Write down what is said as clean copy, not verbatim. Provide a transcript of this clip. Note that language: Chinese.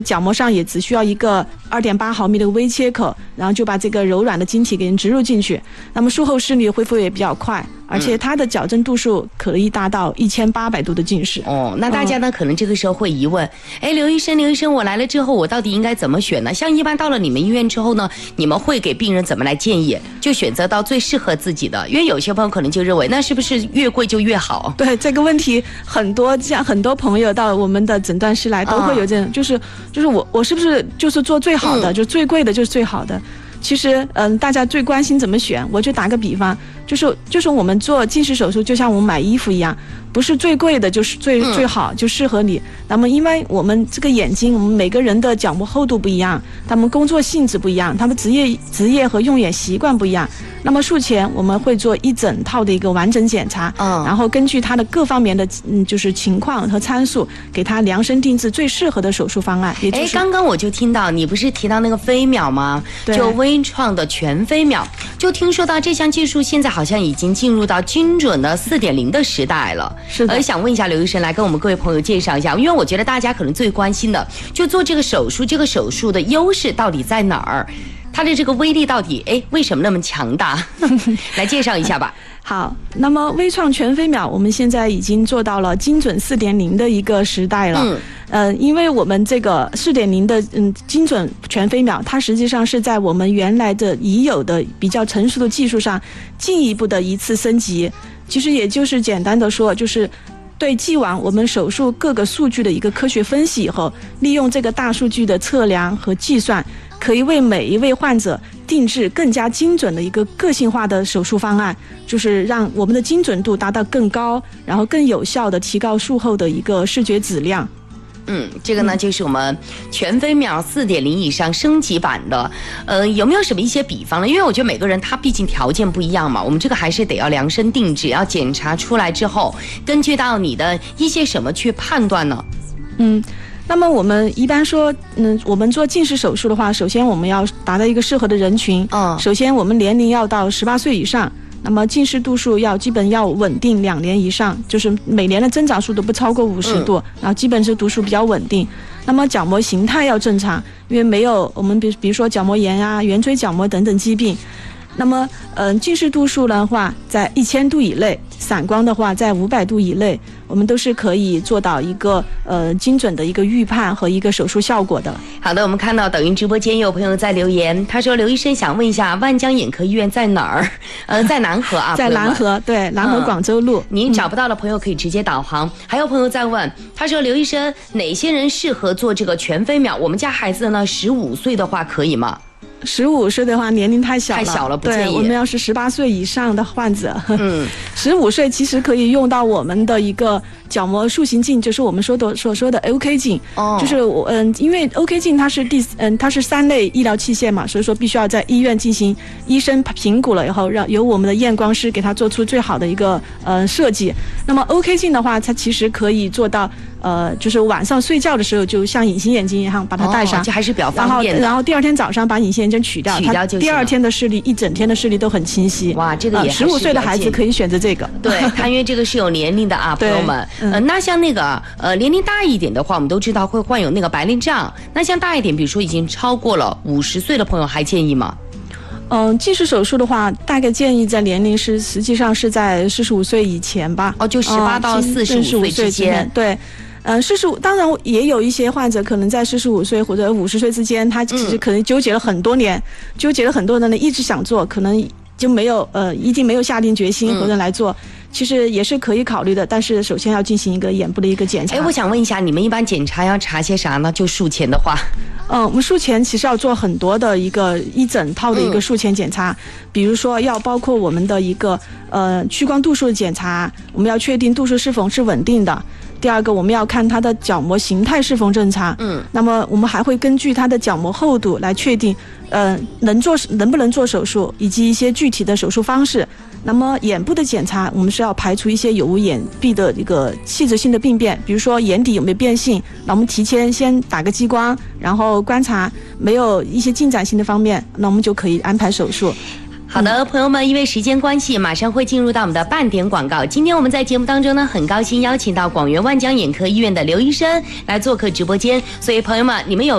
角膜上也只需要一个2.8毫米的微切口，然后就把这个柔软的晶体给人植入进去。那么术后视力恢复也比较快，而且它的矫正度数可以达到1800度的近视。 那大家呢可能这个时候会疑问，刘医生，我来了之后我到底应该怎么选呢？像一般到了你们医院之后呢，你们会给病人怎么来建议，就选择到最适合自己的？因为有些朋友可能就认为，那是不是越贵就越好？ 对，这个问题很多朋友到我们的诊断室来都会有这种，就是我是不是就是做最好的，就最贵的就是最好的？其实大家最关心怎么选，我就打个比方，就是我们做近视手术就像我们买衣服一样，不是最贵的就是最好，就适合你。那么因为我们这个眼睛，我们每个人的角膜厚度不一样，他们工作性质不一样，他们职业和用眼习惯不一样。那么术前我们会做一整套的一个完整检查，然后根据他的各方面的就是情况和参数，给他量身定制最适合的手术方案。 刚刚我就听到你不是提到那个飞秒吗？就微创的全飞秒，就听说到这项技术现在好像已经进入到精准的4.0的时代了。 是的。 想问一下刘医生，来跟我们各位朋友介绍一下，因为我觉得大家可能最关心的，就做这个手术的优势到底在哪儿？它的这个威力到底为什么那么强大？来介绍一下吧。 好，那么微创全飞秒我们现在已经做到了精准4.0的一个时代了。因为我们这个4.0的精准全飞秒，它实际上是在我们原来的已有的比较成熟的技术上进一步的一次升级。其实也就是简单的说，就是对既往我们手术各个数据的一个科学分析以后，利用这个大数据的测量和计算，可以为每一位患者定制更加精准的一个个性化的手术方案，就是让我们的精准度达到更高，然后更有效的提高术后的一个视觉质量。 这个呢就是我们全飞秒4.0以上升级版的。有没有什么一些比方呢？因为我觉得每个人他毕竟条件不一样嘛，我们这个还是得要量身定制，要检查出来之后，根据到你的一些什么去判断呢？ 那么我们一般说，我们做近视手术的话，首先我们要达到一个适合的人群。首先我们年龄要到18岁以上，那么近视度数基本要稳定2年以上，就是每年的增长速度不超过50度，然后基本是度数比较稳定。那么角膜形态要正常，因为没有我们比如说角膜炎啊、圆锥角膜等等疾病。那么近视度数的话在1000度以内，散光的话在500度以内，我们都是可以做到一个精准的一个预判和一个手术效果的。 好的，我们看到抖音直播间有朋友在留言，他说刘医生想问一下万江眼科医院在哪儿？在南河啊。 在南河，对，南河广州路。 您找不到的朋友可以直接导航。还有朋友在问，他说刘医生哪些人适合做这个全飞秒？我们家孩子呢15岁的话可以吗 ？15岁的话年龄太小了， 不建议。 对，我们要是18岁以上的患者，15岁其实可以用到我们的一个角膜塑形镜，就是我们所说的 OK 镜。就是因为 OK 镜它是它是3类医疗器械嘛，所以说必须要在医院进行医生评估了以后，由我们的验光师给它做出最好的一个设计。那么 OK 镜的话，它其实可以做到就是晚上睡觉的时候就像隐形眼镜一样把它戴上， 这还是比较方便的。 然后第2天早上把隐形眼镜取掉就第2天的视力一整天的视力都很清晰。 哇，这个也 15岁的孩子可以选择这个。 对，他因为这个是有年龄的啊，朋友们。那像那个年龄大一点的话，我们都知道会患有那个白内障。那像大一点，比如说已经超过了50岁的朋友，还建议吗？ 近视手术的话，大概建议在年龄实际上是在45岁以前吧。 就18到45岁之间。 对。当然也有一些患者可能在45岁或者50岁之间，他其实可能纠结了很多年，一直想做，可能就没有一定没有下定决心或者来做。其实也是可以考虑的，但是首先要进行一个眼部的一个检查。 我想问一下，你们一般检查要查些啥呢？就术前的话， 我们术前其实要做很多的一整套的一个术前检查，比如说要包括我们的一个屈光度数的检查，我们要确定度数是否是稳定的。第2个，我们要看它的角膜形态是否正常。那么我们还会根据它的角膜厚度来确定能不能做手术，以及一些具体的手术方式。那么眼部的检查，我们是要排除一些有无眼壁的一个器质性的病变，比如说眼底有没有变性，那我们提前先打个激光，然后观察没有一些进展性的方面，那我们就可以安排手术。 好的，朋友们，因为时间关系，马上会进入到我们的半点广告。今天我们在节目当中呢，很高兴邀请到广元万江眼科医院的刘医生来做客直播间，所以朋友们，你们有